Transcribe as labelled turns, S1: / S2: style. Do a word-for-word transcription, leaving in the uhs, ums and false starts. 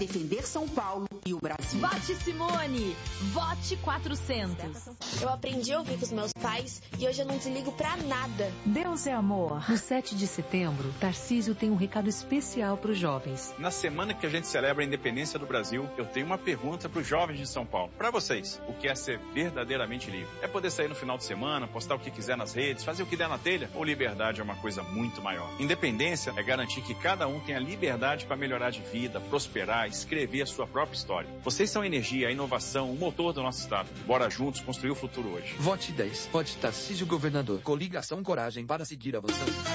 S1: defender São Paulo e o Brasil.
S2: Vote Simone! Vote quatrocentos.
S3: Eu aprendi a ouvir com os meus pais e hoje eu não desligo pra nada.
S4: Deus é amor. No sete de setembro, Tarcísio tem um recado especial para os jovens.
S5: Na semana que a gente celebra a independência do Brasil, eu tenho uma pergunta para os jovens de São Paulo. Para vocês, o que é ser verdadeiramente livre? É poder sair no final de semana, postar o que quiser nas redes, fazer o que der na telha? Ou liberdade é uma coisa muito maior? Independência é garantir que cada um tenha liberdade para melhorar de vida, prosperar, escrever a sua própria história. Vocês são a energia, a inovação, o motor do nosso estado. Bora juntos construir o futuro hoje.
S6: Vote dez. Vote Tarcísio Governador. Coligação Coragem para seguir avançando.